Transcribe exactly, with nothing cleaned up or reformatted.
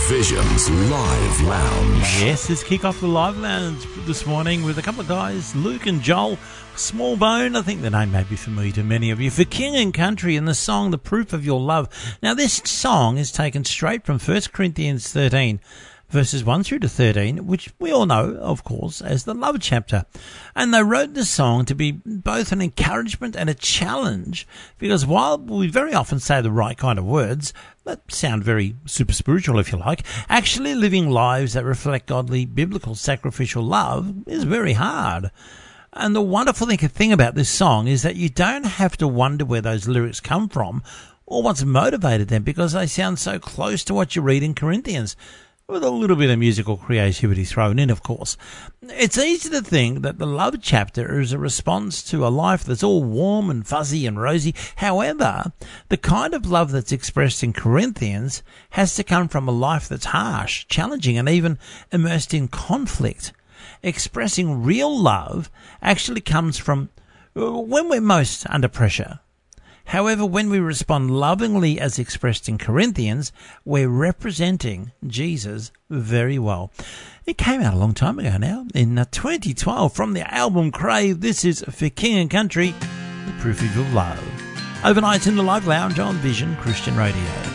Vision's Live Lounge. Yes, let's kick off the Live Lounge this morning with a couple of guys, Luke and Joel. Small Bone, I think the name may be familiar to many of you, for King and Country, and the song The Proof of Your Love. Now, this song is taken straight from First Corinthians thirteen, verses one through to thirteen, which we all know, of course, as the love chapter. And they wrote the song to be both an encouragement and a challenge, because while we very often say the right kind of words that sound very super spiritual, if you like, actually living lives that reflect godly, biblical, sacrificial love is very hard. And the wonderful thing about this song is that you don't have to wonder where those lyrics come from or what's motivated them, because they sound so close to what you read in Corinthians, with a little bit of musical creativity thrown in, of course. It's easy to think that the love chapter is a response to a life that's all warm and fuzzy and rosy. However, the kind of love that's expressed in Corinthians has to come from a life that's harsh, challenging, and even immersed in conflict. Expressing real love actually comes from when we're most under pressure. However, when we respond lovingly as expressed in Corinthians, we're representing Jesus very well. It came out a long time ago now, in twenty twelve, from the album Crave. This is For King and Country, The Proof of Your Love. Overnight in the Live Lounge on Vision Christian Radio.